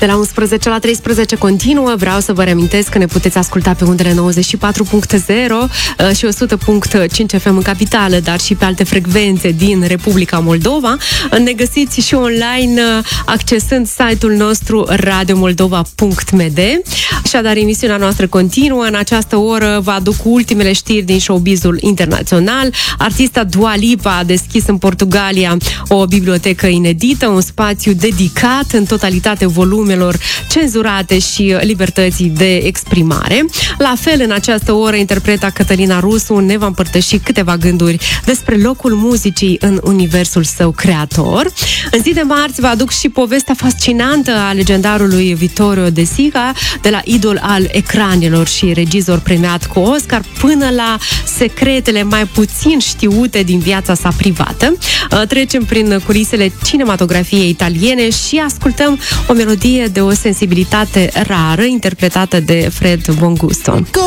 De la 11 la 13 continuă. Vreau să vă reamintesc că ne puteți asculta pe undele 94.0 și 100.5 FM în capitală, dar și pe alte frecvențe din Republica Moldova. Ne găsiți și online accesând site-ul nostru radiomoldova.md. Așadar, emisiunea noastră continuă. În această oră vă aduc ultimele știri din showbizul internațional. Artista Dua Lipa a deschis în Portugalia o bibliotecă inedită, un spațiu dedicat în totalitate volumelor cenzurate și libertății de exprimare. La fel, în această oră, interpreta Cătălina Rusu ne va împărtăși câteva gânduri despre locul muzicii în universul său creator. În zi de marți vă aduc și povestea fascinantă a legendarului Vittorio De Sica, de la idol al ecranelor și regizor premiat cu Oscar până la secretele mai puțin știute din viața sa privată. Trecem prin culisele cinematografiei italiene și ascultăm o melodie de o sensibilitate rară interpretată de Fred Bongusto.